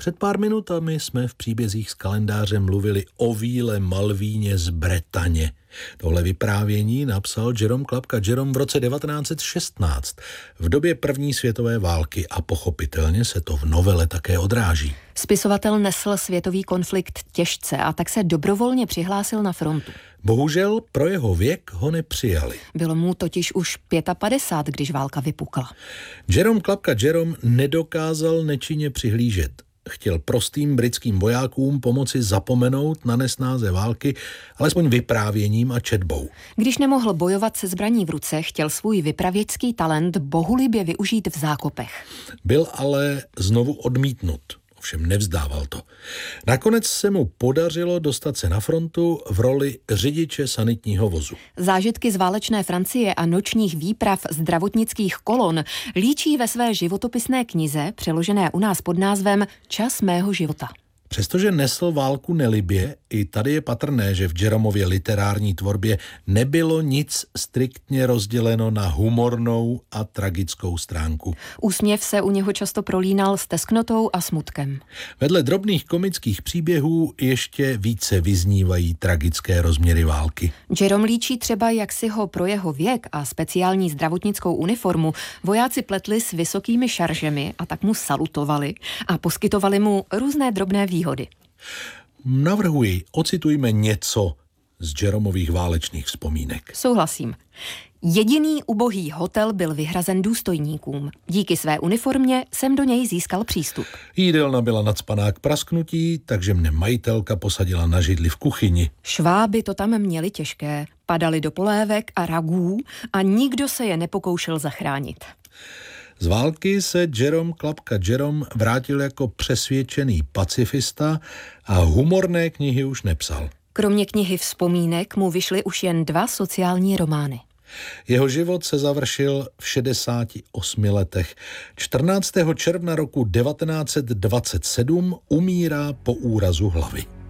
Před pár minutami jsme v příbězích z kalendáře mluvili o víle Malvíně z Bretaně. Tohle vyprávění napsal Jerome Klapka Jerome v roce 1916, v době první světové války, a pochopitelně se to v novele také odráží. Spisovatel nesl světový konflikt těžce a tak se dobrovolně přihlásil na frontu. Bohužel pro jeho věk ho nepřijali. Bylo mu totiž už 55, když válka vypukla. Jerome Klapka Jerome nedokázal nečinně přihlížet. Chtěl prostým britským vojákům pomoci zapomenout na nesnáze války, alespoň vyprávěním a četbou. Když nemohl bojovat se zbraní v ruce, chtěl svůj vypravěčský talent bohulibě využít v zákopech. Byl ale znovu odmítnut. Ovšem nevzdával to. Nakonec se mu podařilo dostat se na frontu v roli řidiče sanitního vozu. Zážitky z válečné Francie a nočních výprav zdravotnických kolon líčí ve své životopisné knize, přeložené u nás pod názvem Čas mého života. Přestože nesl válku nelibě, i tady je patrné, že v Jeromově literární tvorbě nebylo nic striktně rozděleno na humornou a tragickou stránku. Úsměv se u něho často prolínal s tesknotou a smutkem. Vedle drobných komických příběhů ještě více vyznívají tragické rozměry války. Jerome líčí třeba, jak si ho pro jeho věk a speciální zdravotnickou uniformu vojáci pletli s vysokými šaržemi a tak mu salutovali a poskytovali mu různé drobné výhody. Navrhuji, ocitujme něco z Jeromových válečných vzpomínek. Souhlasím. Jediný ubohý hotel byl vyhrazen důstojníkům. Díky své uniformě jsem do něj získal přístup. Jídelna byla nacpaná k prasknutí, takže mne majitelka posadila na židli v kuchyni. Šváby to tam měli těžké, padali do polévek a ragů a nikdo se je nepokoušel zachránit. Z války se Jerome Klapka Jerome vrátil jako přesvědčený pacifista a humorné knihy už nepsal. Kromě knihy vzpomínek mu vyšly už jen 2 sociální romány. Jeho život se završil v 68 letech. 14. června roku 1927 umírá po úrazu hlavy.